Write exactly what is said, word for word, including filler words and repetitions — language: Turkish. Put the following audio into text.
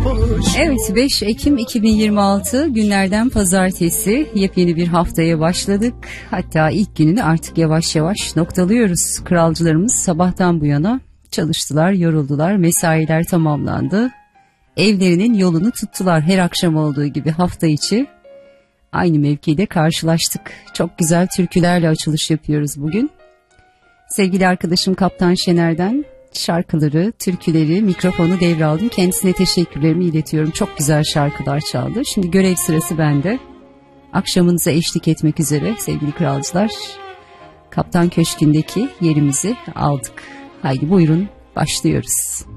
Evet, beş Ekim iki bin yirmi altı günlerden pazartesi, yepyeni bir haftaya başladık. Hatta ilk gününü artık yavaş yavaş noktalıyoruz. Kralcılarımız sabahtan bu yana çalıştılar, yoruldular, mesailer tamamlandı. Evlerinin yolunu tuttular, her akşam olduğu gibi hafta içi. Aynı mevkide karşılaştık. Çok güzel türkülerle açılış yapıyoruz bugün. Sevgili arkadaşım Kaptan Şener'den şarkıları, türküleri, mikrofonu devraldım. Kendisine teşekkürlerimi iletiyorum. Çok güzel şarkılar çaldı. Şimdi görev sırası bende. Akşamınıza eşlik etmek üzere sevgili kralcılar. Kaptan Köşkü'ndeki yerimizi aldık. Haydi buyurun, başlıyoruz.